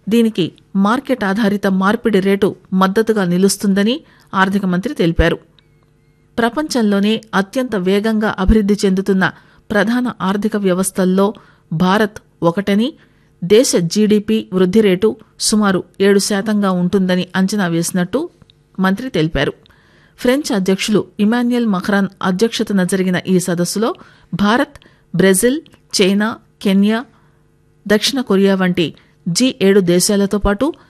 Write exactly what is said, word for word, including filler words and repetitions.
దీనికి మార్కెట్ ఆధారిత మార్పిడి రేటు మద్దతుగా నిలుస్తుందని ఆర్థిక మంత్రి తెలిపారు. ప్రపంచంలోనే అత్యంత వేగంగా అభివృద్ది చెందుతున్న ప్రధాన ఆర్థిక వ్యవస్థల్లో భారత్ ఒకటని, దేశ జీడీపీ వృద్ధి రేటు సుమారు ఏడు శాతంగా ఉంటుందని అంచనా వేసినట్టు మంత్రి తెలిపారు. ఫ్రెంచ్ అధ్యక్షులు ఇమాన్యుయల్ మఖ్రాన్ అధ్యక్షతన జరిగిన ఈ సదస్సులో భారత్, బ్రెజిల్, చైనా, కెన్యా, దక్షిణ కొరియా వంటి జీ ఏడు దేశాలతో పాటు